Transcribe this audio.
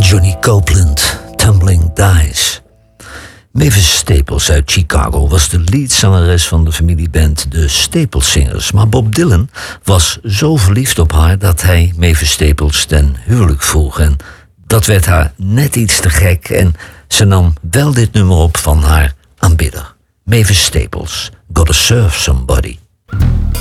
Johnny Copeland, Tumbling Dice. Mavis Staples uit Chicago was de leadzangeres van de familieband de Staples Singers. Maar Bob Dylan was zo verliefd op haar dat hij Mavis Staples ten huwelijk vroeg. En dat werd haar net iets te gek en ze nam wel dit nummer op van haar aanbidder. Mavis Staples, Gotta Serve Somebody.